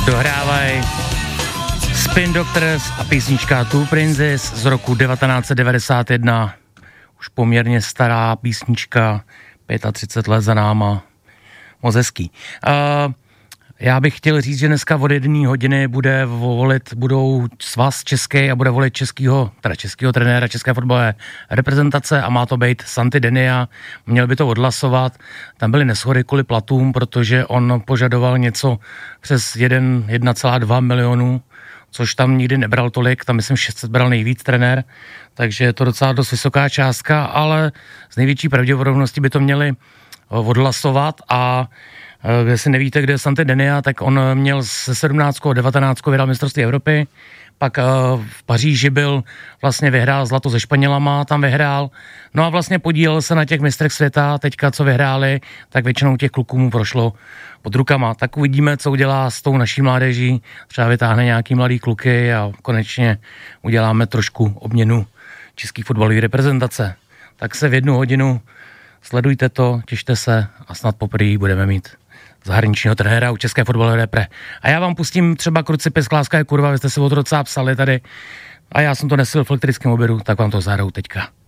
dohrávají Spin Doctors a písnička Two Princes z roku 1991. Už poměrně stará písnička, 35 let za náma. Moc hezký. Já bych chtěl říct, že dneska od 1 hodiny budou svaz český a bude volit českýho trenéra české fotbalové reprezentace a má to být Santi Denia. Měl by to odhlasovat. Tam byly neshody kvůli platům, protože on požadoval něco přes 1,2 milionu, což tam nikdy nebral tolik, tam myslím 600 bral nejvíc trenér, takže je to docela dost vysoká částka, ale z největší pravděpodobností by to měli odhlasovat a jestli nevíte, kde je Santi Denia, tak on měl se 17 a 19 vyhrál mistrovství Evropy, pak v Paříži vyhrál zlato se Španělama, tam vyhrál, no a vlastně podílel se na těch mistrech světa, teďka co vyhráli, tak většinou těch kluků mu prošlo pod rukama. Tak uvidíme, co udělá s tou naší mládeží, třeba vytáhne nějaký mladý kluky a konečně uděláme trošku obměnu český fotbalové reprezentace. Tak se v 1 hodinu sledujte to, těšte se a snad poprvé budeme mít zahraničního trenéra u české fotbalové repre. A já vám pustím třeba Krucipis, Láska je kurva, vy jste si o to docela psali tady a já jsem to nesil v elektrickém obědu, tak vám to zahraju teďka.